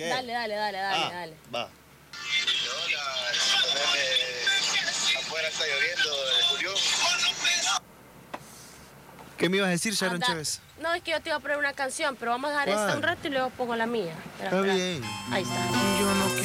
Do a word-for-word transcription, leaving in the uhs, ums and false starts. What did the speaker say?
¿Qué? Dale, dale, dale, dale, ah, dale. Va. Hola, afuera está lloviendo, Julio. ¿Qué me ibas a decir, Sharon Anda. Chávez? No, es que yo te iba a poner una canción, pero vamos a dejar ¿Cuál? esta un rato y luego pongo la mía. Espera, Está espera. bien. Ahí está. Yo no